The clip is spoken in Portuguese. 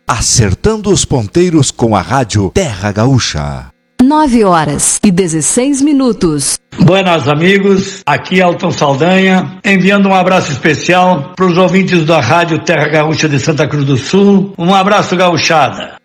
Acertando os ponteiros com a rádio Terra Gaúcha. 9h16. Buenas amigos, aqui Elton Saldanha, enviando um abraço especial para os ouvintes da rádio Terra Gaúcha de Santa Cruz do Sul. Um abraço, gauchada.